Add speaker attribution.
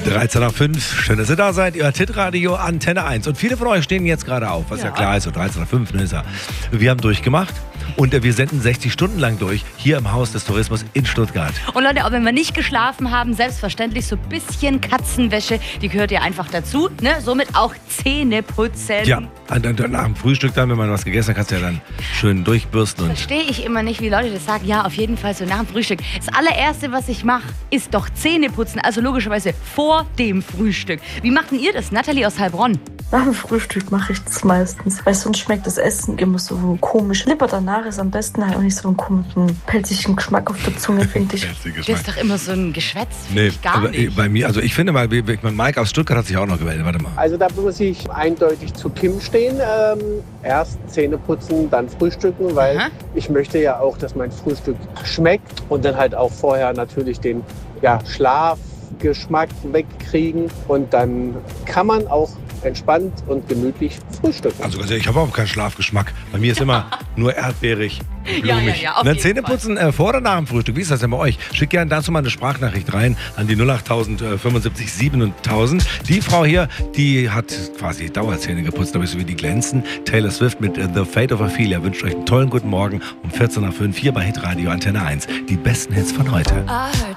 Speaker 1: 13 nach 5, schön, dass ihr da seid. Ihr hört Hitradio Antenne 1. Und viele von euch stehen jetzt gerade auf, was ja klar ist, so 13 nach 5, ne, ist ja. Wir haben durchgemacht und wir senden 60 Stunden lang durch, hier im Haus des Tourismus in Stuttgart.
Speaker 2: Und Leute, auch wenn wir nicht geschlafen haben, selbstverständlich so ein bisschen Katzenwäsche, die gehört ja einfach dazu, ne? Somit auch Zähne putzen.
Speaker 1: Ja, nach dem Frühstück dann, wenn man was gegessen hat, kannst du ja dann schön durchbürsten.
Speaker 2: Verstehe ich immer nicht, wie Leute das sagen. Ja, auf jeden Fall so nach dem Frühstück. Das allererste, was ich mache, ist doch Zähne putzen. Also logischerweise vor dem Frühstück. Wie macht denn ihr das? Nathalie aus Heilbronn.
Speaker 3: Nach dem Frühstück mache ich das meistens, weil sonst schmeckt das Essen immer so komisch. Lieber danach ist am besten halt auch nicht so einen komischen, pelzigen Geschmack auf der Zunge, finde ich.
Speaker 2: Das ist doch immer so ein Geschwätz.
Speaker 1: Nee,
Speaker 2: ich gar
Speaker 1: aber
Speaker 2: nicht.
Speaker 1: bei mir, also ich finde mal, Mike aus Stuttgart hat sich auch noch gewählt. Warte mal.
Speaker 4: Also da muss ich eindeutig zu Kim stehen. Erst Zähne putzen, dann frühstücken, weil ich möchte ja auch, dass mein Frühstück schmeckt und dann halt auch vorher natürlich den Schlafgeschmack wegkriegen und dann kann man auch entspannt und gemütlich frühstücken.
Speaker 1: Also ich habe auch keinen Schlafgeschmack. Bei mir ist immer nur erdbeerig, blumig.
Speaker 2: Ja, auf jeden
Speaker 1: Zähneputzen vor oder nach dem Frühstück? Wie ist das denn bei euch? Schickt gerne dazu mal eine Sprachnachricht rein an die 08000 75 7000. Die Frau hier, die hat quasi Dauerzähne geputzt, aber so wie die glänzen. Taylor Swift mit The Fate of Ophelia wünscht euch einen tollen guten Morgen um 14 nach 5 hier bei Hitradio Antenne 1. Die besten Hits von heute.